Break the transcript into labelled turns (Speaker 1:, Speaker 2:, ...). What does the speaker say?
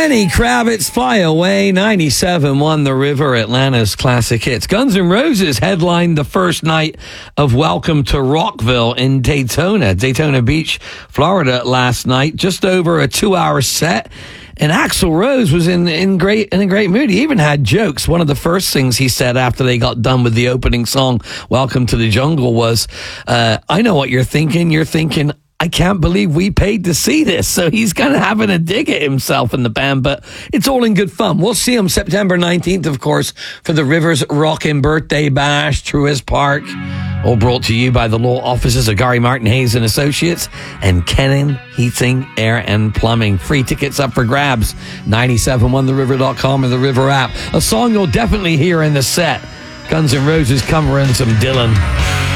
Speaker 1: Lenny Kravitz, Fly Away, 97.1 The River, Atlanta's classic hits. Guns N' Roses headlined the first night of Welcome to Rockville in Daytona Beach, Florida last night. Just over a 2-hour set. And Axl Rose was in a great mood. He even had jokes. One of the first things he said after they got done with the opening song, Welcome to the Jungle, was, I know what you're thinking. You're thinking, I can't believe we paid to see this. So he's kind of having a dig at himself in the band, but it's all in good fun. We'll see him September 19th, of course, for the Rivers Rockin' Birthday Bash, Truist Park. All brought to you by the law offices of Gary Martin Hayes and Associates and Kennan Heating, Air and Plumbing. Free tickets up for grabs. 971theriver.com or the River app. A song you'll definitely hear in the set. Guns N' Roses covering some Dylan.